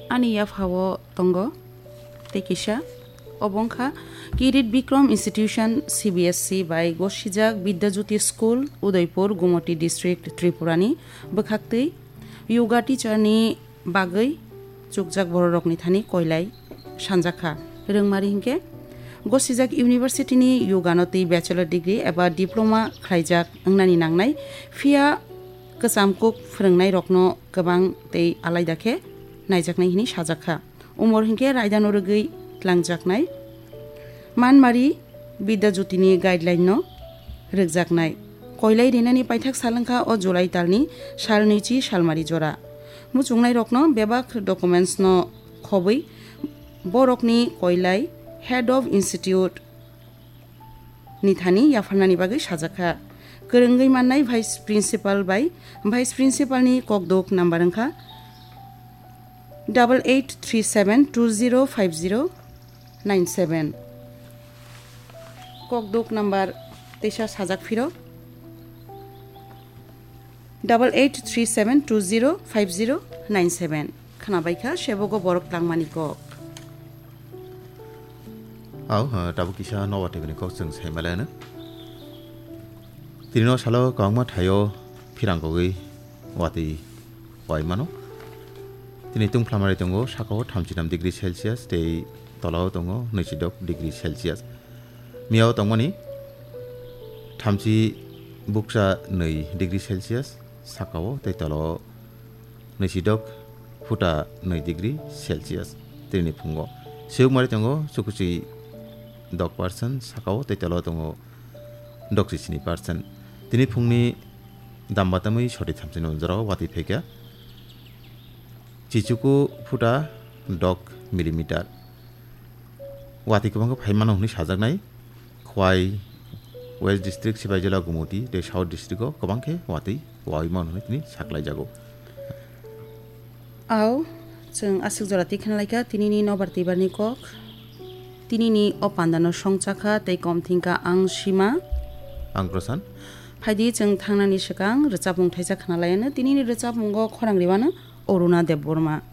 ani yafawo tongo tekisa obongkha Kirit Bikram Institution CBSC by Goshijak Vidyajyoti School Udaipur Gumoti District Tripurani bokhaktui yoga teacher ni bagai chukjak borokni thani koilai sanjakha rengmari hingke Goshijak University ni yoga no tei bachelor degree eba diploma khlaijak angnani nangnai fia kasamkuk phrengnai rokno gobang tei alaidakhe naijaknai hini sajakha umor hingke raidano rogui tlangjaknai Manmari Vidyajyotini guideline no rogjaknai koilai rinani paithak salangkha o July talni salnichi salmari jora muchungnai rokno bebak documents no khobui borokni koilai head of institute ni thani yafarnani bagai sajakha korongoi mannai vice principal by vice principal ni kokdok number angkha 8837205097 kokdok number teisa sajak phiro 8837205097 khanabaikha sebogo borok tangmani kok Aw tabu kisa no wate bini kok jeng saimalana Tirino salo kangma thayo phirangkogui wati waimano Tini tungflamari tongo sakao 36 degree Celsius tei tolao tongo 26 degree Celsius Miao tongmani 30 buksa 2 degree Celsius sakao tei tolao 26 futa 2 degree Celsius tini phungo seumari tongo sukuchi 10% sakao tei tolao tongo 10% tini phungni dambatamui soti thamsini unjarao wati phekya Chichuku futa 10 millimeter wati kubangko phaimano huni sajaknai khwai West District Sibaijala Gumoti the South District o kabangke wati waimon huni tini saklai jago Aw जों आसिक जराति खनलाइका तिनिनि नबारति बारनि कक तिनिनि अपान्दानो संचाखा तै कमथिंका आं सीमा आं प्रसान फाइदि जों थांनानि सिगां रोजाबुं थाइजा खनालायानो तिनिनि रोजाबुंगो खरांरिबानो अरुणा देबबर्मा